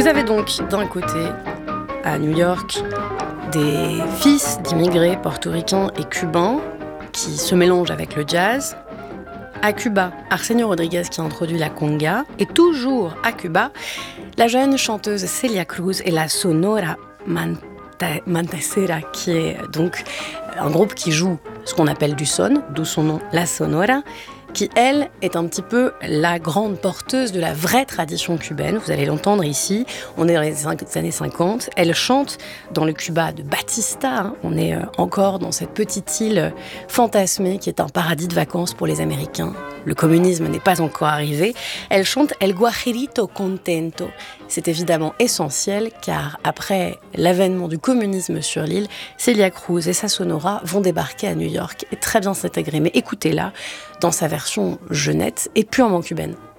Vous avez donc d'un côté, à New York, des fils d'immigrés portoricains et cubains qui se mélangent avec le jazz. À Cuba, Arsenio Rodriguez qui a introduit la conga. Et toujours à Cuba, la jeune chanteuse Celia Cruz et la Sonora Matancera, qui est donc un groupe qui joue ce qu'on appelle du son, d'où son nom, la Sonora, qui, elle, est un petit peu la grande porteuse de la vraie tradition cubaine. Vous allez l'entendre ici. On est dans les années 50. Elle chante dans le Cuba de Batista. On est encore dans cette petite île fantasmée qui est un paradis de vacances pour les Américains. Le communisme n'est pas encore arrivé. Elle chante El Guajirito Contento. C'est évidemment essentiel car après l'avènement du communisme sur l'île, Celia Cruz et sa Sonora vont débarquer à New York et très bien s'intégrer. Mais écoutez-la dans sa version jeunette et purement cubaine.